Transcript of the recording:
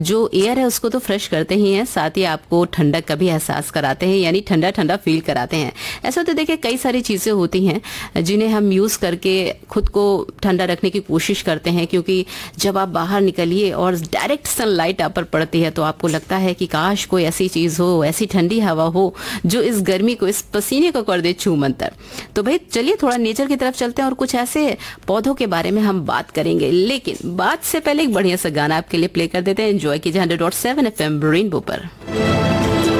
जो एयर है उसको तो फ्रेश करते ही हैं, साथ ही आपको ठंडक का भी एहसास कराते हैं, यानी ठंडा ठंडा फील कराते हैं। ऐसा तो देखिए कई सारी चीज़ें होती हैं जिन्हें हम यूज़ करके खुद को ठंडा रखने की कोशिश करते हैं, क्योंकि जब आप बाहर निकलिए और डायरेक्ट सनलाइट आप पर पड़ती है तो आपको लगता है कि काश कोई ऐसी चीज़ हो, ऐसी ठंडी हवा हो जो इस गर्मी को, इस पसीने को कर दे छूमंतर। तो भाई चलिए थोड़ा नेचर की तरफ चलते हैं और कुछ ऐसे पौधों के बारे में हम बात करेंगे, लेकिन बात से पहले एक बढ़िया सा गाना आपके लिए प्ले कर देते हैं। एंजॉय कीजिए 100.7 FM रेनबो पर।